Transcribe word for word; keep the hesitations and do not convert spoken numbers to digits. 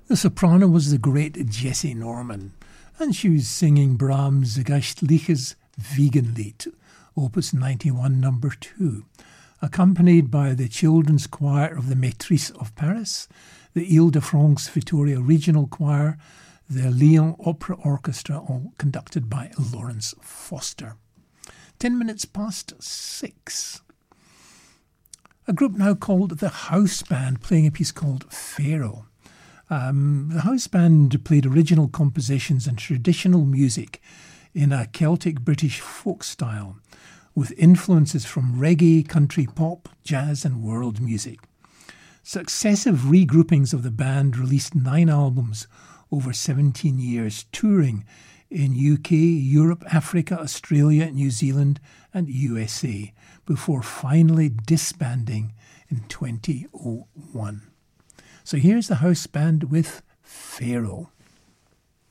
The soprano was the great Jessie Norman, and she was singing Brahms' Geistliches Wiegenlied, Opus ninety-one, number two, accompanied by the children's choir of the Maîtrise of Paris, the Ile-de-France Victoria Regional Choir, the Lyon Opera Orchestra, all conducted by Lawrence Foster. Ten minutes past six. A group now called the House Band, playing a piece called Pharaoh. Um, the house band played original compositions and traditional music in a Celtic British folk style, with influences from reggae, country pop, jazz and world music. Successive regroupings of the band released nine albums over seventeen years, touring in U K, Europe, Africa, Australia, New Zealand and U S A, before finally disbanding in twenty oh one. So here's the house band with Pharaoh.